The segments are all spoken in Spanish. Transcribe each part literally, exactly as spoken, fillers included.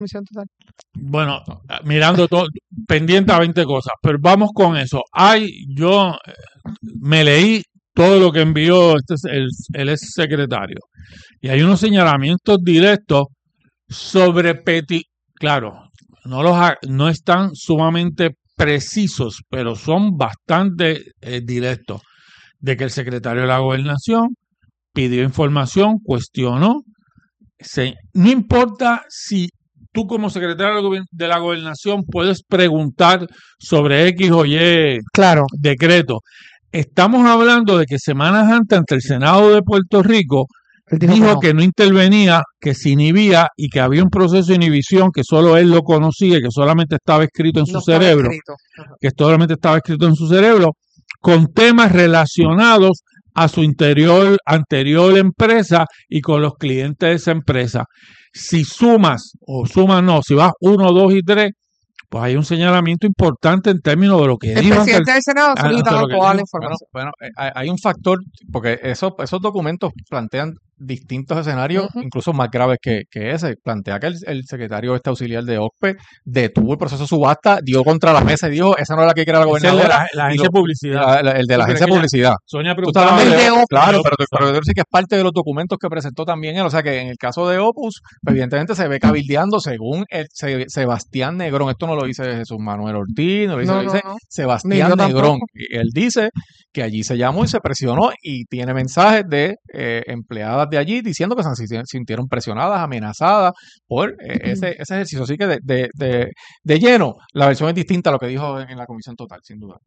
comisión total. Bueno, mirando todo, pendiente a veinte cosas, pero vamos con eso. Hay, yo eh, me leí todo lo que envió este, el, el ex secretario y hay unos señalamientos directos sobre Peti, claro, no los ha, no están sumamente precisos, pero son bastante eh, directos, de que el secretario de la Gobernación pidió información, cuestionó, se, no importa si tú como secretario de la Gobernación puedes preguntar sobre X o Y claro. decreto. Estamos hablando de que semanas antes ante el Senado de Puerto Rico dijo, dijo que, no. que no intervenía, que se inhibía y que había un proceso de inhibición que solo él lo conocía y que solamente estaba escrito en no su cerebro, que solamente estaba escrito en su cerebro, con temas relacionados a su interior, anterior empresa y con los clientes de esa empresa. Si sumas, o sumas no, si vas uno, dos y tres, pues hay un señalamiento importante en términos de lo que el dijo. El presidente del Senado ha solicitado toda la información. Bueno, bueno, hay un factor, porque eso, esos documentos plantean distintos escenarios, uh-huh. incluso más graves que, que ese. Plantea que el, el secretario este auxiliar de O C P E detuvo el proceso de subasta, dio contra la mesa y dijo, esa no es la que quiere la gobernadora. La, la agencia de publicidad. La, la, el de la agencia de publicidad. Sonia preguntaba. El de Opus. Claro, pero, pero yo sí que es parte de los documentos que presentó también él. O sea que en el caso de Opus, evidentemente se ve cabildeando según el, se, Sebastián Negrón. Esto no lo dice Jesús Manuel Ortiz, no lo dice, no, lo dice no, no. Sebastián Negrón. Él dice que allí se llamó y se presionó y tiene mensajes de eh, empleadas de allí diciendo que se sintieron presionadas, amenazadas por eh, ese, ese ejercicio. Así que de, de, de, de lleno, la versión es distinta a lo que dijo en, en la comisión total, sin duda.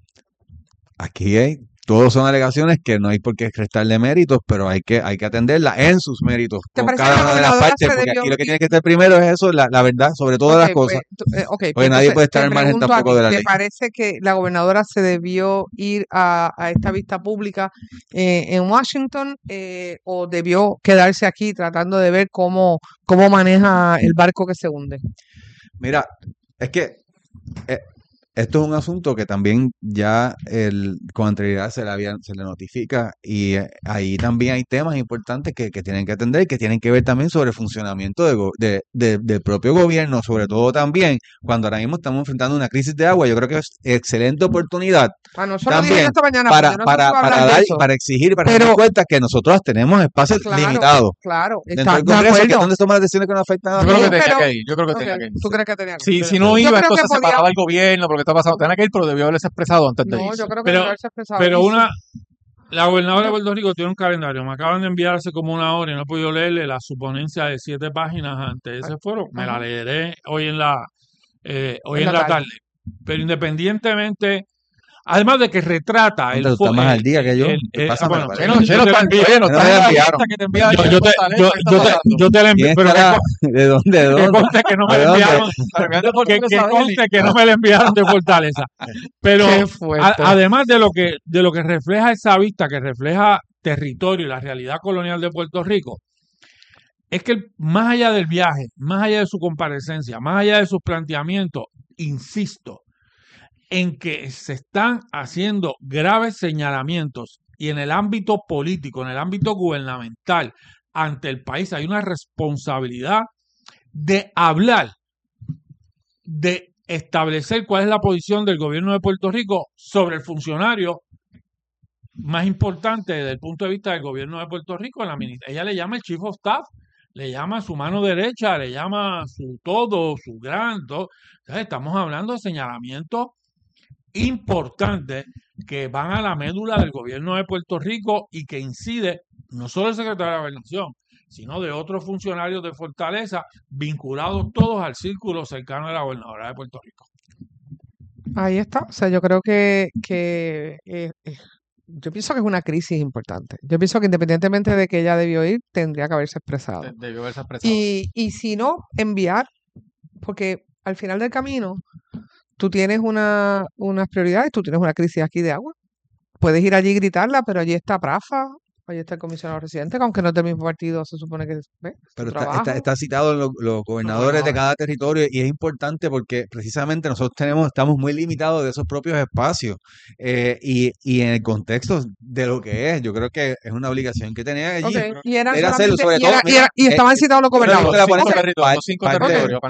Aquí hay, todos son alegaciones que no hay por qué restarle méritos, pero hay que, hay que atenderla en sus méritos con cada una de las partes, porque aquí lo que tiene que estar primero es eso, la, la verdad, sobre todas okay, las cosas. Pues, okay, porque nadie puede estar al margen tampoco de la ¿te ley. ¿Te parece que la gobernadora se debió ir a, a esta vista pública eh, en Washington eh, o debió quedarse aquí tratando de ver cómo, cómo maneja el barco que se hunde? Mira, es que... Eh, Esto es un asunto que también ya el, con anterioridad se le, había, se le notifica y eh, ahí también hay temas importantes que, que tienen que atender y que tienen que ver también sobre el funcionamiento de, de, de, del propio gobierno, sobre todo también cuando ahora mismo estamos enfrentando una crisis de agua. Yo creo que es excelente oportunidad bueno, eso también lo dije esta mañana, para, no para, para, dar, para exigir, para dar cuenta que nosotros tenemos espacios claro, limitados claro, dentro del Congreso, que es donde toman las decisiones que no afectan a yo creo que tenía pero, que ir, yo creo que tenía okay, que ir. ¿Tú crees que tenía que ir? Sí, si no iba, entonces se paraba el gobierno, porque está pasando, tenía que ir, pero debió haberse expresado antes de no, irse. Yo creo que pero, debió haberse expresado. Pero una, la gobernadora de Puerto Rico tiene un calendario. Me acaban de enviar hace como una hora y no he podido leerle la suponencia de siete páginas antes de ese foro. Me la leeré hoy en la eh, hoy en, en la, la tarde. tarde. Pero independientemente, además de que retrata el fo- más al día que yo. El, el, pasa, bueno, yo no, yo, yo, yo, yo, yo, yo te la envié, pero que, ¿de dónde? ¿De dónde? Que conste que no me la enviaron, que, que conste que no me la enviaron de Fortaleza. Pero a, además de lo que de lo que refleja esa vista, que refleja territorio y la realidad colonial de Puerto Rico, es que más allá del viaje, más allá de su comparecencia, más allá de sus planteamientos, insisto, en que se están haciendo graves señalamientos y en el ámbito político, en el ámbito gubernamental, ante el país hay una responsabilidad de hablar, de establecer cuál es la posición del gobierno de Puerto Rico sobre el funcionario más importante desde el punto de vista del gobierno de Puerto Rico. La ministra, ella le llama el Chief of Staff, le llama su mano derecha, le llama su todo, su gran todo. Entonces, estamos hablando de señalamientos importantes que van a la médula del gobierno de Puerto Rico y que incide no solo el secretario de la Gobernación, sino de otros funcionarios de Fortaleza, vinculados todos al círculo cercano de la gobernadora de Puerto Rico. Ahí está. O sea, yo creo que, que eh, eh, yo pienso que es una crisis importante. Yo pienso que independientemente de que ella debió ir, tendría que haberse expresado. Debió haberse expresado. Y, y si no, enviar, porque al final del camino tú tienes una, unas prioridades, tú tienes una crisis aquí de agua. Puedes ir allí y gritarla, pero allí está Prafa, allí está el comisionado residente, que aunque no es del mismo partido, se supone que ¿ve? Pero está, está, está citado los, los gobernadores no, no, de cada territorio y es importante porque precisamente nosotros tenemos estamos muy limitados de esos propios espacios eh, y, y en el contexto de lo que es, yo creo que es una obligación que tenía allí. Okay. Y, era era hacerlo, sobre y, todo, era, mira, y, era, y estaban eh, citados los gobernadores. Los cinco territorios.